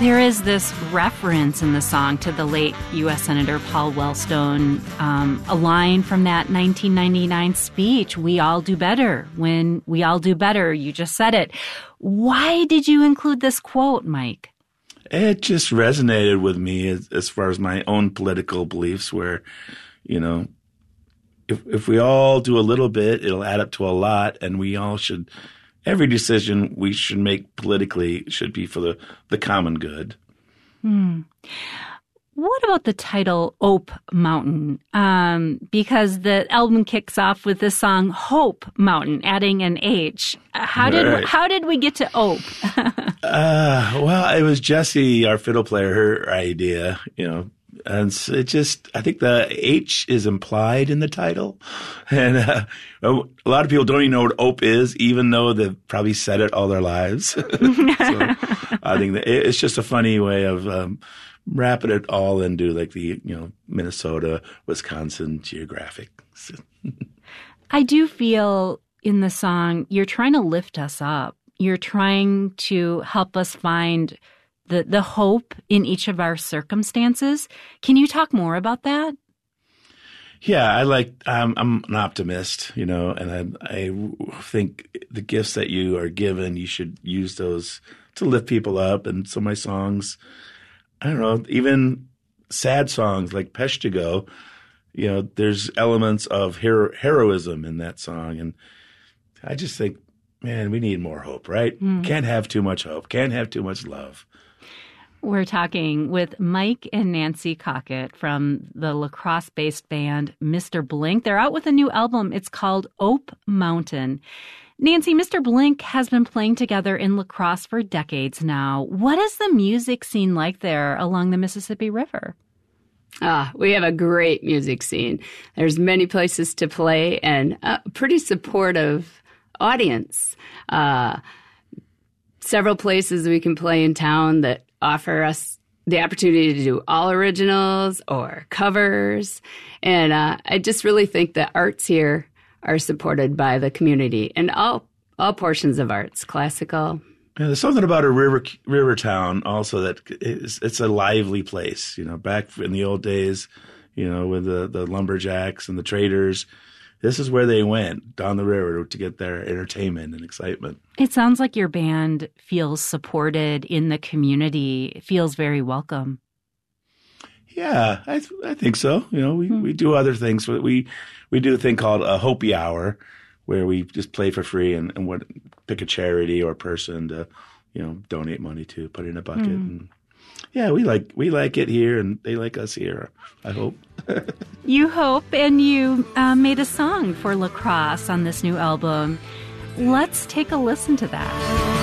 There is this reference in the song to the late U.S. Senator Paul Wellstone, a line from that 1999 speech, "We all do better when we all do better." You just said it. Why did you include this quote, Mike? It just resonated with me as far as my own political beliefs where, you know, if we all do a little bit, it'll add up to a lot, and we all should – every decision we should make politically should be for the common good. What about the title Ope Mountain? Because the album kicks off with the song Hope Mountain, adding an H. How did we get to Ope? Well, it was Jessie, our fiddle player, her idea, you know. And it just, I think the H is implied in the title. And a lot of people don't even know what Ope is, even though they've probably said it all their lives. So I think that it's just a funny way of wrapping it all into like the, you know, Minnesota, Wisconsin geographic. I do feel in the song, you're trying to lift us up. You're trying to help us find the hope in each of our circumstances. Can you talk more about that? Yeah, I'm an optimist, you know, and I think the gifts that you are given, you should use those to lift people up. And so my songs, I don't know, even sad songs like Peshtigo, you know, there's elements of heroism in that song. And I just think, man, we need more hope, right? Can't have too much hope. Can't have too much love. We're talking with Mike and Nancy Cockett from the La Crosse-based band Mr. Blink. They're out with a new album. It's called Ope Mountain. Nancy, Mr. Blink has been playing together in La Crosse for decades now. What is the music scene like there along the Mississippi River? We have a great music scene. There's many places to play and a pretty supportive audience. Several places we can play in town that offer us the opportunity to do all originals or covers. And I just really think the arts here are supported by the community and all portions of arts, classical. Yeah, there's something about a river town also that it's a lively place. You know, back in the old days, you know, with the lumberjacks and the traders, this is where they went, down the river, to get their entertainment and excitement. It sounds like your band feels supported in the community. It feels very welcome. Yeah, I think so. You know, we do other things. We do a thing called a Hopi Hour, where we just play for free and pick a charity or a person to, you know, donate money to, put it in a bucket. And yeah, we like it here, and they like us here, I hope. You hope, and you made a song for La Crosse on this new album. Let's take a listen to that.